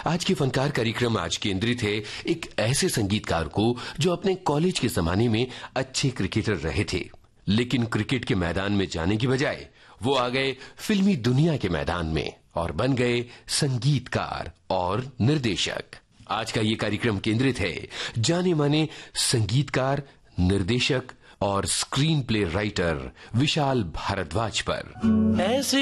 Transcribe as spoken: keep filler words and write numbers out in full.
आज के फनकार कार्यक्रम आज केंद्रित है एक ऐसे संगीतकार को जो अपने कॉलेज के जमाने में अच्छे क्रिकेटर रहे थे, लेकिन क्रिकेट के मैदान में जाने की बजाय वो आ गए फिल्मी दुनिया के मैदान में और बन गए संगीतकार और निर्देशक। आज का ये कार्यक्रम केंद्रित है जाने माने संगीतकार, निर्देशक और screen play writer Vishal Bhardwaj पर। ऐसे